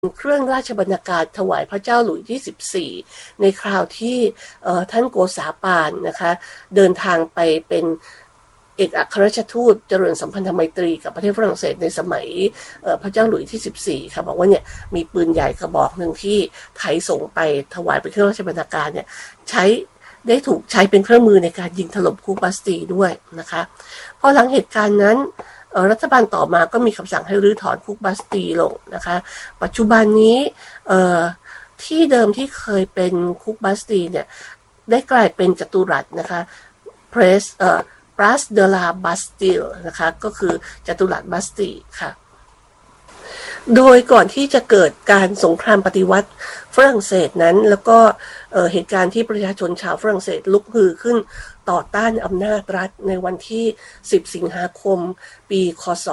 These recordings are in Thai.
เครื่องราชบรรณาการถวายพระเจ้าหลุยส์ที่14ในคราวที่ท่านโกษาปานนะคะเดินทางไปเป็นเอกอัครราชทูตเจริญสัมพันธไมตรีกับประเทศฝรั่งเศสในสมัยพระเจ้าหลุยส์ที่14ค่ะบอกว่าเนี่ยมีปืนใหญ่กระบอกหนึ่งที่ไทยส่งไปถวายเป็นเครื่องราชบรรณาการเนี่ยได้ถูกใช้เป็นเครื่องมือในการยิงถล่มคุกบาสตีย์ด้วยนะคะพอหลังเหตุการณ์นั้นรัฐบาลต่อมาก็มีคำสั่งให้รื้อถอนคุกบาสตีย์ลงนะคะปัจจุบันนี้ที่เดิมที่เคยเป็นคุกบาสตีย์เนี่ยได้กลายเป็นจัตุรัสนะคะPlace de la Bastille นะคะก็คือจัตุรัสบาสตีย์ค่ะโดยก่อนที่จะเกิดการสงครามปฏิวัติฝรั่งเศสนั้นแล้วก็เหตุการณ์ที่ประชาชนชาวฝรั่งเศสลุกฮือขึ้นต่อต้านอำนาจรัฐในวันที่10สิงหาคมปีคศ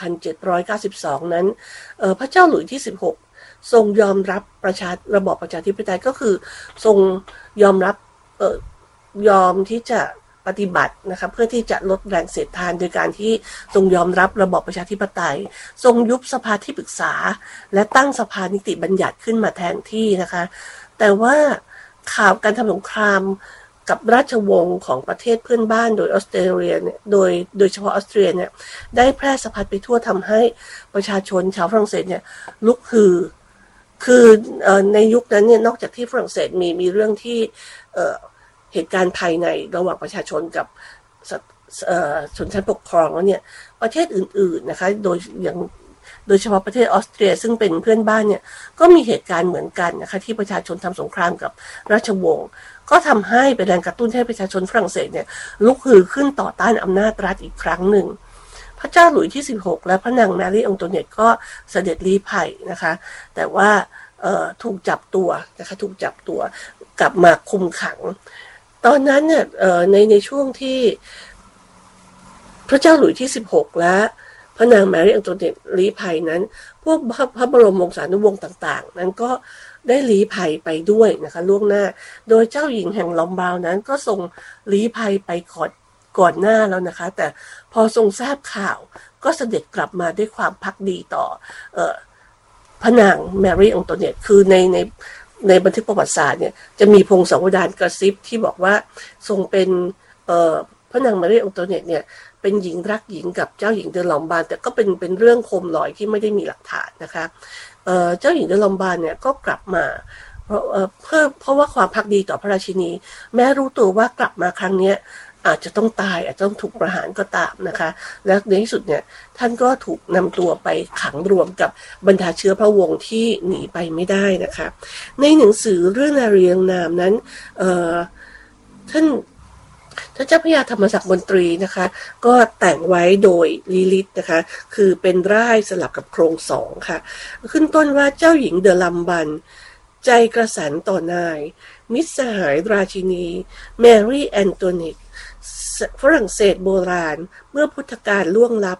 1792นั้นพระเจ้าหลุยส์ที่16ทรงยอมรับระบอบประชาธิปไตยก็คือทรงยอมรับยอมที่จะปฏิบัตินะคะเพื่อที่จะลดแรงเสียดทานโดยการที่ทรงยอมรับระบอบประชาธิปไตยทรงยุบสภาที่ปรึกษาและตั้งสภานิติบัญญัติขึ้นมาแทนที่นะคะแต่ว่าข่าวการทำสงครามกับราชวงศ์ของประเทศเพื่อนบ้านโดยออสเตรเลียเนี่ยโดยเฉพาะออสเตรียเนี่ยได้แพร่สะพัดไปทั่วทำให้ประชาชนชาวฝรั่งเศสเนี่ยลุกฮือคือในยุคนั้นเนี่ยนอกจากที่ฝรั่งเศสมีเรื่องที่เหตุการณ์ภายในระหว่างประชาชนกับชนชั้นปกครองแล้วเนี่ยประเทศอื่นๆนะคะโดยเฉพาะประเทศออสเตรียซึ่งเป็นเพื่อนบ้านเนี่ยก็มีเหตุการณ์เหมือนกันนะคะที่ประชาชนทำสงครามกับราชวงศ์ก็ทำให้เป็นแรงกระตุ้นให้ประชาชนฝรั่งเศสเนี่ยลุกฮือขึ้นต่อต้านอำนาจรัฐอีกครั้งหนึ่งพระเจ้าหลุยส์ที่16และพระนางแมรี่องโตเนตก็เสด็จลี้ภัยนะคะแต่ว่าถูกจับตัวนะคะถูกจับตัวกลับมาคุมขังตอนนั้นเนี่ยในช่วงที่พระเจ้าหลุยส์ที่16และพระนางแมรี่องโตเนตลี้ภัยนั้นพวกพระบรมวงศานุวงศ์ต่างๆนั้นก็ได้ลี้ภัยไปด้วยนะคะล่วงหน้าโดยเจ้าหญิงแห่งลอมบาร์ดนั้นก็ทรงลี้ภัยไปก่อนหน้าแล้วนะคะแต่พอทรงทราบข่าวก็เสด็จกลับมาด้วยความภักดีต่อพระนางแมรี่องโตเนตคือในบันทึกประวัติศาสตร์เนี่ยจะมีพงศาวดารกระซิบที่บอกว่าทรงเป็นพระนางแมรี่องโตเนตเนี่ยเป็นหญิงรักหญิงกับเจ้าหญิงเดอลอมบาร์ดแต่ก็เป็นเรื่องโคมลอยที่ไม่ได้มีหลักฐานนะคะเจ้าหญิงเดอลอมบาร์ดเนี่ยก็กลับมาเพราะว่าความภักดีต่อพระราชินีแม้รู้ตัวว่ากลับมาครั้งนี้อาจจะต้องตายอาจจะต้องถูกประหารก็ตามนะคะและในที่สุดเนี่ยท่านก็ถูกนำตัวไปขังรวมกับบรรดาเชื้อพระวงศ์ที่หนีไปไม่ได้นะคะในหนังสือเรื่องนารีเรียงนามนั้นท่านเจ้าพระยาธรรมศักดิ์มนตรีนะคะก็แต่งไว้โดยลิลิตนะคะคือเป็นร่ายสลับกับโครงสองค่ะขึ้นต้นว่าเจ้าหญิงเดอลัมบันใจกระสันต่อนายมิตรสหายราชินีแมรี่แอนโตเนตฝรั่งเศสโบราณเมื่อพุทธกาลล่วงลับ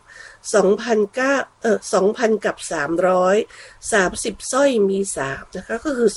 2,000 กับ 330สร้อยมี3นะคะก็คือ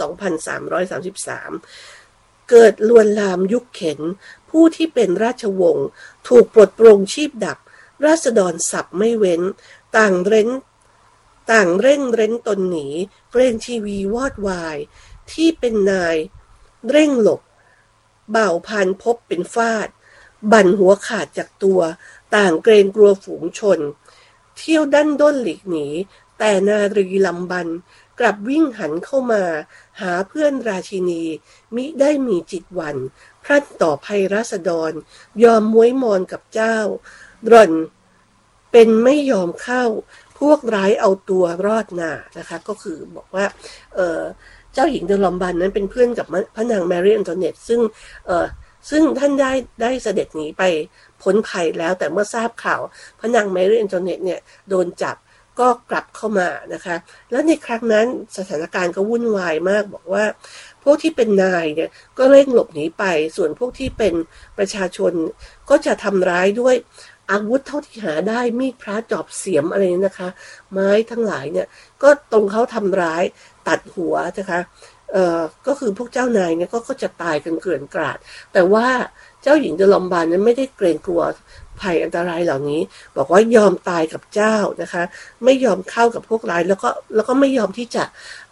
2,333 เกิดลวนลามยุคเข็นผู้ที่เป็นราชวงศ์ถูกปลดปลงชีพดับราษฎรสับไม่เว้นต่างเร่งเร้นตนหนีเกรงชีวีวอดวายที่เป็นนายเร่งหลบบ่าวพันพบเป็นฟาดบั่นหัวขาดจากตัวต่างเกรงกลัวฝูงชนเที่ยวดั้นด้นหลีกหนีแต่นารีลำบันกลับวิ่งหันเข้ามาหาเพื่อนราชินีมิได้มีจิตหวั่นพลัดต่อภัยราษฎรยอมม้วยมอนกับเจ้าร่อนเป็นไม่ยอมเข้าพวกร้ายเอาตัวรอดหน้านะคะก็คือบอกว่าเจ้าหญิงเดอลอมบันนั้นเป็นเพื่อนกับพระนางแมรี่แอนโตเนตซึ่งท่านได้เสด็จหนีไปพ้นภัยแล้วแต่เมื่อทราบข่าวพระนางแมรี่แอนโตเนตเนี่ยโดนจับก็กลับเข้ามานะคะแล้วในครั้งนั้นสถานการณ์ก็วุ่นวายมากบอกว่าพวกที่เป็นนายเนี่ยก็เร่งหลบหนีไปส่วนพวกที่เป็นประชาชนก็จะทำร้ายด้วยอาวุธเท่าที่หาได้มีดพระจอบเสียมอะไรนะคะไม้ทั้งหลายเนี่ยก็ตรงเขาทำร้ายตัดหัวนะคะก็คือพวกเจ้านายเนี่ยก็จะตายกันเกลื่อนกราดแต่ว่าเจ้าหญิงเดอลอมบาร์นั้นไม่ได้เกรงกลัวภัยอันตรายเหล่านี้บอกว่ายอมตายกับเจ้านะคะไม่ยอมเข้ากับพวกร้ายแล้วก็ไม่ยอมที่จะ